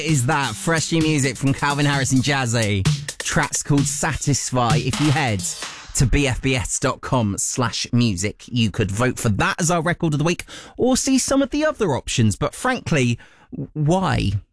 Is that fresh new music from Calvin Harris and Jazzy? Track's called Satisfy. If you head to bfbs.com/music, you could vote for that as our record of the week or see some of the other options. But frankly, why?